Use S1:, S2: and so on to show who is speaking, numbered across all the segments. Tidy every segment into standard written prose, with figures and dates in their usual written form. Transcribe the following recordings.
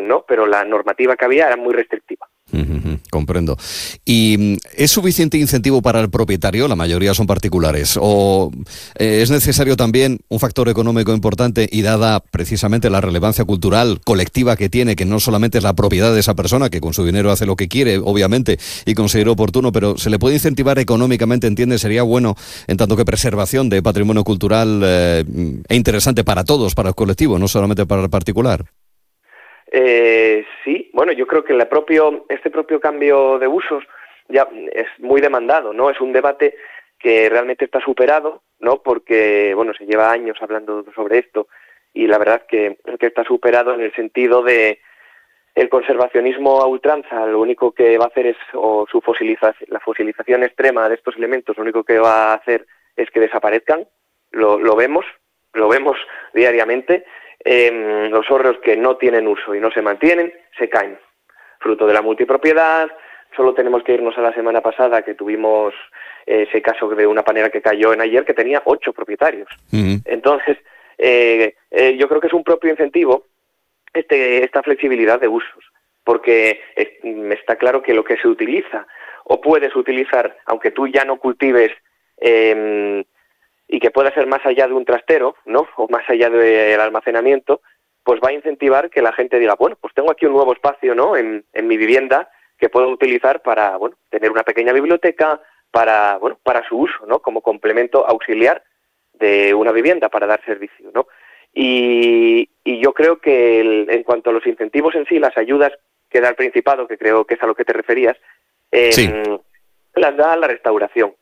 S1: excepción, ¿no? Pero la normativa que había era muy restrictiva.
S2: Comprendo. ¿Y es suficiente incentivo para el propietario? La mayoría son particulares. ¿O es necesario también un factor económico importante y dada precisamente la relevancia cultural colectiva que tiene, que no solamente es la propiedad de esa persona, que con su dinero hace lo que quiere, obviamente, y considera oportuno, pero se le puede incentivar económicamente, entiende? Sería bueno en tanto que preservación de patrimonio cultural e interesante para todos, para el colectivo, no solamente para el particular.
S1: Sí, bueno, yo creo que este propio cambio de usos ya es muy demandado, ¿no? Es un debate que realmente está superado, ¿no? Porque, bueno, se lleva años hablando sobre esto y la verdad que está superado en el sentido de el conservacionismo a ultranza. Lo único que va a hacer es, la fosilización extrema de estos elementos, lo único que va a hacer es que desaparezcan. Lo vemos diariamente. Los hórreos que no tienen uso y no se mantienen, se caen. Fruto de la multipropiedad. Solo tenemos que irnos a la semana pasada, que tuvimos ese caso de una panera que cayó en Aller, que tenía 8 propietarios. Entonces, yo creo que es un propio incentivo esta flexibilidad de usos, porque está claro que lo que se utiliza, o puedes utilizar, aunque tú ya no cultives, y que pueda ser más allá de un trastero, ¿no? O más allá del almacenamiento, pues va a incentivar que la gente diga, bueno, pues tengo aquí un nuevo espacio, ¿no? En mi vivienda que puedo utilizar para, bueno, tener una pequeña biblioteca, para su uso, ¿no? Como complemento auxiliar de una vivienda para dar servicio, ¿no? Y yo creo que en cuanto a los incentivos en sí, las ayudas que da el Principado, que creo que es a lo que te referías,
S2: sí,
S1: las da la restauración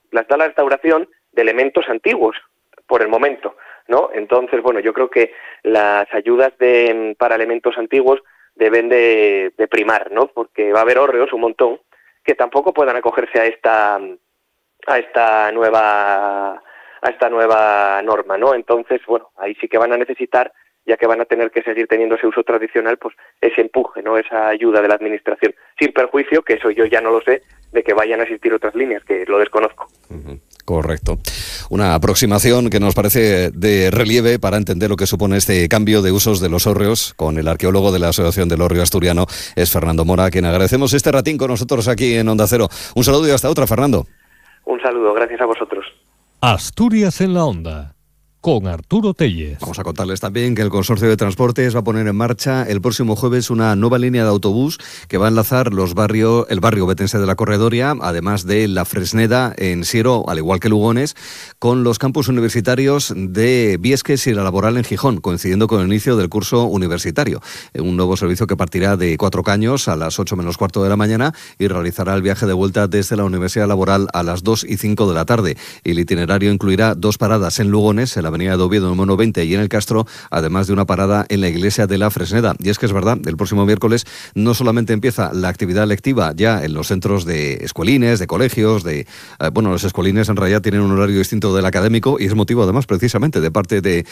S1: de elementos antiguos, por el momento, ¿no? Entonces, bueno, yo creo que las ayudas para elementos antiguos deben de primar, ¿no? Porque va a haber hórreos un montón que tampoco puedan acogerse a esta nueva norma, ¿no? Entonces, bueno, ahí sí que van a necesitar, ya que van a tener que seguir teniendo ese uso tradicional, pues ese empuje, ¿no? Esa ayuda de la administración, sin perjuicio, que eso yo ya no lo sé, de que vayan a existir otras líneas, que lo desconozco.
S2: Correcto. Una aproximación que nos parece de relieve para entender lo que supone este cambio de usos de los hórreos. Con el arqueólogo de la Asociación del Hórreo Asturiano es Fernando Mora, a quien agradecemos este ratín con nosotros aquí en Onda Cero. Un saludo y hasta otra, Fernando.
S1: Un saludo, gracias a vosotros.
S3: Asturias en la Onda, con Arturo Tellez.
S2: Vamos a contarles también que el Consorcio de Transportes va a poner en marcha el próximo jueves una nueva línea de autobús que va a enlazar el barrio betense de la Corredoria, además de La Fresneda en Siero, al igual que Lugones, con los campus universitarios de Viesques y La Laboral en Gijón, coincidiendo con el inicio del curso universitario. Un nuevo servicio que partirá de 4 Caños a las 8 menos cuarto de la mañana y realizará el viaje de vuelta desde la Universidad Laboral a las 2 y 5 de la tarde. El itinerario incluirá 2 paradas en Lugones, en la avenida de Oviedo número 20 y en el Castro, además de una parada en la iglesia de La Fresneda. Y es que es verdad, el próximo miércoles no solamente empieza la actividad lectiva ya en los centros de escuelines, de colegios, los escuelines en realidad tienen un horario distinto del académico y es motivo además precisamente de parte de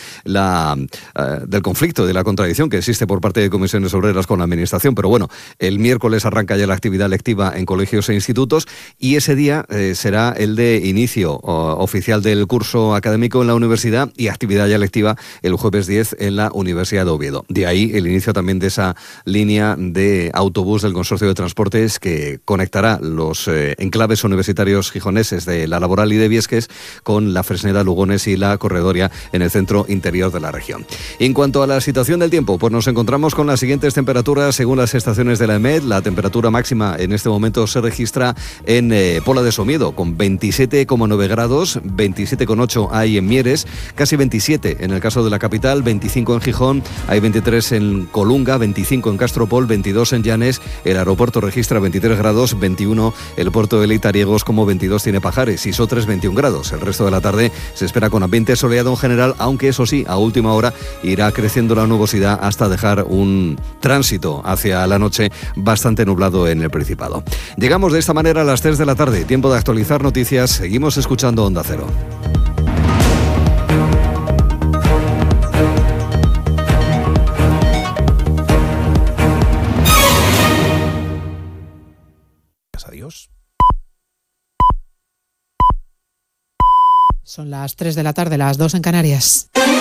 S2: del conflicto, de la contradicción que existe por parte de comisiones obreras con la administración. Pero bueno, el miércoles arranca ya la actividad lectiva en colegios e institutos y ese día será el de inicio oficial del curso académico en la universidad y actividad ya lectiva el jueves 10 en la Universidad de Oviedo. De ahí el inicio también de esa línea de autobús del Consorcio de Transportes que conectará los enclaves universitarios gijoneses de La Laboral y de Viesques con La Fresneda, Lugones y La Corredoria en el centro interior de la región. En cuanto a la situación del tiempo, pues nos encontramos con las siguientes temperaturas según las estaciones de la EMET. La temperatura máxima en este momento se registra en Pola de Somiedo con 27,9 grados, 27,8 hay en Mieres, casi 27 en el caso de la capital, 25 en Gijón, hay 23 en Colunga, 25 en Castropol, 22 en Llanes, el aeropuerto registra 23 grados, 21 el puerto de Leitariegos, como 22 tiene Pajares y Sotres 21 grados. El resto de la tarde se espera con ambiente soleado en general, aunque eso sí, a última hora irá creciendo la nubosidad hasta dejar un tránsito hacia la noche bastante nublado en el Principado. Llegamos de esta manera a las 3 de la tarde, tiempo de actualizar noticias, seguimos escuchando Onda Cero.
S4: Adiós.
S5: Son las 3 de la tarde, las 2 en Canarias.